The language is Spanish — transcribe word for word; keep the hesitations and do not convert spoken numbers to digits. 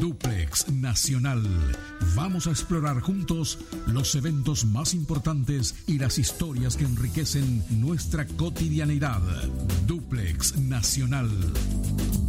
Duplex Nacional. Vamos a explorar juntos los eventos más importantes y las historias que enriquecen nuestra cotidianidad. Duplex Nacional.